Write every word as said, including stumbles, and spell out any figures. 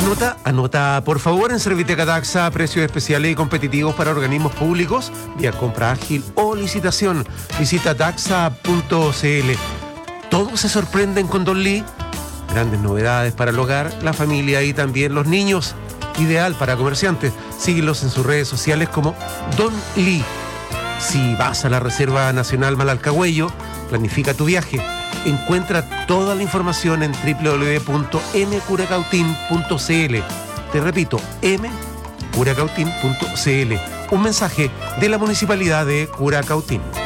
Anota, anota, por favor, en Serviteca Daxa, precios especiales y competitivos para organismos públicos, vía compra ágil o licitación. Visita daxa punto c l. Todos se sorprenden con Don Lee. Grandes novedades para el hogar, la familia y también los niños. Ideal para comerciantes. Síguelos en sus redes sociales como Don Lee. Si vas a la Reserva Nacional Malalcahuello, planifica tu viaje. Encuentra toda la información en doble u doble u doble u punto m curacautín punto c l. Te repito, m curacautín punto c l. Un mensaje de la Municipalidad de Curacautín.